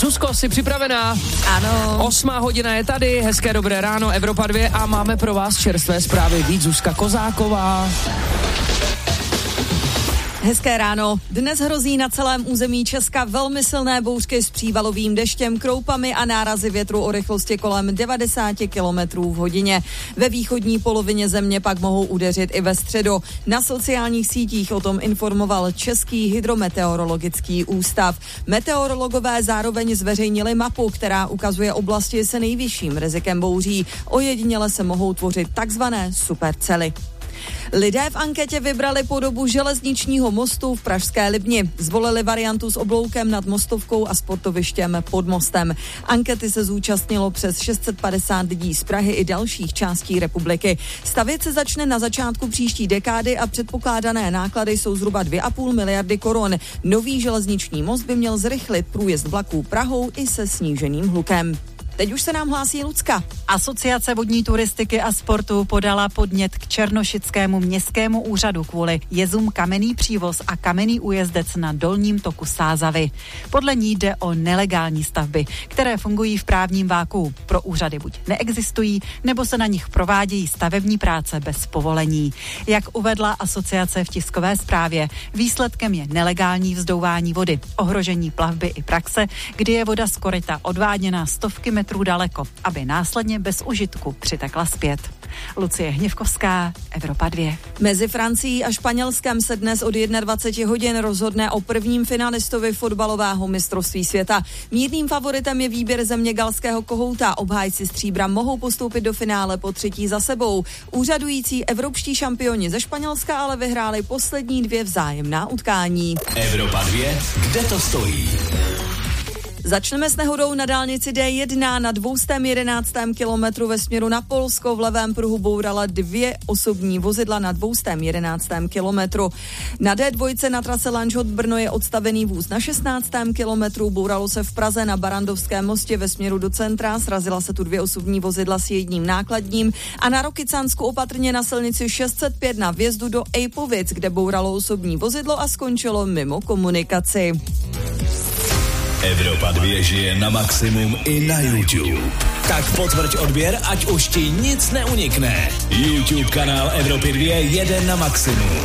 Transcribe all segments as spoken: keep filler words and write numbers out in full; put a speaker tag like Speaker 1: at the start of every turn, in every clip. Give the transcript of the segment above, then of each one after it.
Speaker 1: Zuzko, jsi připravená?
Speaker 2: Ano.
Speaker 1: Osmá hodina je tady, hezké dobré ráno, Evropa dva a máme pro vás čerstvé zprávy. Víc Zuzka Kozáková.
Speaker 2: Hezké ráno. Dnes hrozí na celém území Česka velmi silné bouřky s přívalovým deštěm, kroupami a nárazy větru o rychlosti kolem devadesát kilometrů v hodině. Ve východní polovině země pak mohou udeřit i ve středu. Na sociálních sítích o tom informoval Český hydrometeorologický ústav. Meteorologové zároveň zveřejnili mapu, která ukazuje oblasti se nejvyšším rizikem bouří. Ojediněle se mohou tvořit takzvané supercely. Lidé v anketě vybrali podobu železničního mostu v pražské Libni. Zvolili variantu s obloukem nad mostovkou a sportovištěm pod mostem. Ankety se zúčastnilo přes šest set padesát lidí z Prahy i dalších částí republiky. Stavět se začne na začátku příští dekády a předpokládané náklady jsou zhruba dvě a půl miliardy korun. Nový železniční most by měl zrychlit průjezd vlaků Prahou i se sníženým hlukem. Teď už se nám hlásí Lucka.
Speaker 3: Asociace vodní turistiky a sportu podala podnět k černošickému městskému úřadu kvůli jezům Kamenný přívoz a Kamenný újezdec na dolním toku Sázavy. Podle ní jde o nelegální stavby, které fungují v právním váku. Pro úřady buď neexistují, nebo se na nich provádějí stavební práce bez povolení. Jak uvedla asociace v tiskové zprávě, výsledkem je nelegální vzdouvání vody, ohrožení plavby i praxe, kdy je voda z koryta odváděna stovky metrů daleko, aby následně bez užitku přitekla zpět. Lucie Hněvkovská, Evropa dva.
Speaker 2: Mezi Francií a Španělskem se dnes od dvacet jedna hodin rozhodne o prvním finalistovi fotbalového mistrovství světa. Mírným favoritem je výběr země galského kohouta. Obhájci stříbra mohou postoupit do finále po třetí za sebou. Úřadující evropští šampioni ze Španělska ale vyhráli poslední dvě vzájemná utkání.
Speaker 4: Evropa dva, kde to stojí?
Speaker 2: Začneme s nehodou na dálnici D jedna na dvě stě jedenáct kilometru ve směru na Polsko. V levém pruhu bourala dvě osobní vozidla na dvě stě jedenáct kilometru. Na D dva na trase Lanžhot Brno je odstavený vůz na šestnáct kilometrů. Bouralo se v Praze na Barandovském mostě ve směru do centra. Srazila se tu dvě osobní vozidla s jedním nákladním. A na Rokycansku opatrně na silnici šest set pět na vjezdu do Ejpovic, kde bouralo osobní vozidlo a skončilo mimo komunikaci.
Speaker 4: Evropa dva žije na maximum i na YouTube. Tak potvrď odběr, ať už ti nic neunikne. YouTube kanál Evropy dva jede na maximum.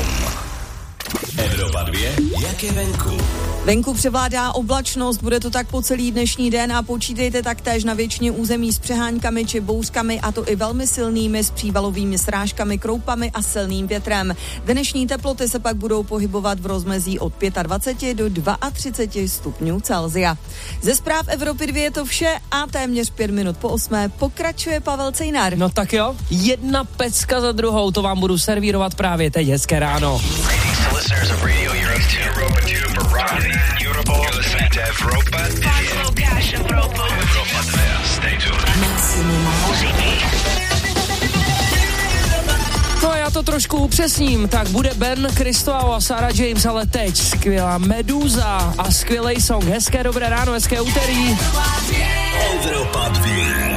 Speaker 4: Evropa dva, jak je venku?
Speaker 2: Venku převládá oblačnost, bude to tak po celý dnešní den a počítejte taktéž na většině území s přeháňkami či bouřkami, a to i velmi silnými s přívalovými srážkami, kroupami a silným větrem. Dnešní teploty se pak budou pohybovat v rozmezí od dvacet pět do třicet dva stupňů Celsia. Ze zpráv Evropy dva je to vše a téměř pět minut po osmé pokračuje Pavel Cejnar.
Speaker 1: No tak jo, jedna pecka za druhou, to vám budu servírovat právě teď. Hezké ráno.
Speaker 5: Listeners of Radio Europe two, Europa two for Rock Europe. You're listening to Evropa dva. Evropa dva. Stay tuned.
Speaker 6: Maximum muziky.
Speaker 1: No já to trošku upřesním, tak bude Ben Cristoao a Sarah James, ale teď skvělá Meduza a skvělej song. Hezké dobré ráno, hezké úterý.
Speaker 4: Evropa dva.